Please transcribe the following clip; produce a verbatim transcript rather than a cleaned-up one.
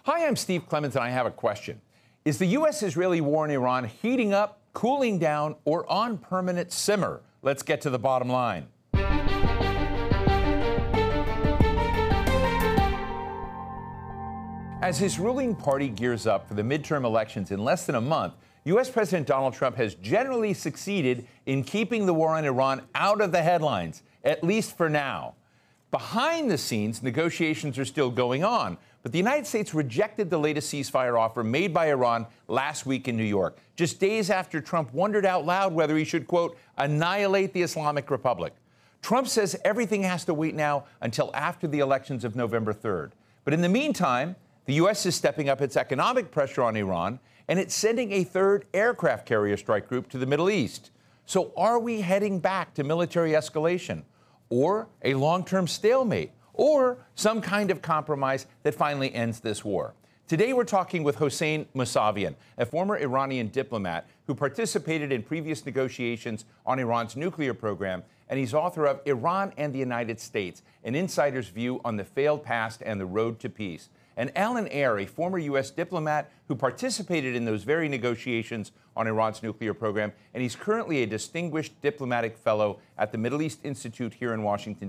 Hi, I'm Steve Clemons, and I have a question. Is the U S-Israeli war in Iran heating up, cooling down, or on permanent simmer? Let's get to the bottom line. As his ruling party gears up for the midterm elections in less than a month, U S President Donald Trump has generally succeeded in keeping the war on Iran out of the headlines, at least for now. Behind the scenes, negotiations are still going on, but the United States rejected the latest ceasefire offer made by Iran last week in New York, just days after Trump wondered out loud whether he should, quote, annihilate the Islamic Republic. Trump says everything has to wait now until after the elections of November third. But in the meantime, the U S is stepping up its economic pressure on Iran, and it's sending a third aircraft carrier strike group to the Middle East. So are we heading back to military escalation, or a long-term stalemate, or some kind of compromise that finally ends this war? Today we're talking with Hossein Mousavian, a former Iranian diplomat who participated in previous negotiations on Iran's nuclear program, and he's author of Iran and the United States, an insider's view on the failed past and the road to peace. And Alan Ayer, a former U S diplomat who participated in those very negotiations on Iran's nuclear program, and he's currently a distinguished diplomatic fellow at the Middle East Institute here in Washington,